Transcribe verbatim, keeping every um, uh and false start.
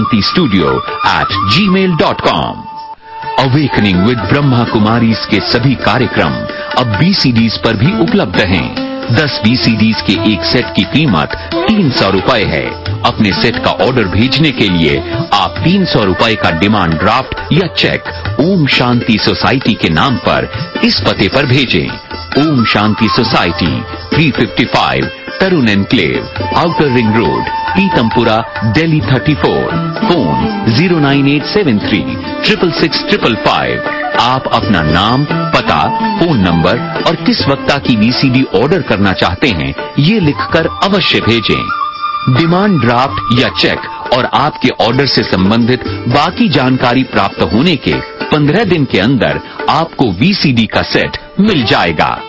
Shanti studio eight ji mail dot com. Awakening with Brahma Kumaris के सभी कार्यक्रम अब वीसीडीज पर भी उपलब्ध हैं। दस वीसीडीज के एक सेट की कीमत तीन सौ रूपये है। अपने सेट का ऑर्डर भेजने के लिए आप तीन सौ रूपये का डिमांड ड्राफ्ट या चेक ओम शांति सोसाइटी के नाम पर इस पते पर भेजें। ओम शांति सोसाइटी, तीन सौ पचपन तरुण enclave, outer ring road, Pitampura, Delhi चौंतीस। Phone zero nine eight seven three triple six triple five. आप अपना नाम, पता, फोन नंबर और किस वक्ता की वीसीडी ऑर्डर करना चाहते हैं ये लिखकर अवश्य भेजें। डिमांड ड्राफ्ट या चेक और आपके ऑर्डर से संबंधित बाकी जानकारी प्राप्त होने के पंद्रह दिन के अंदर आपको वीसीडी का सेट मिल जाएगा।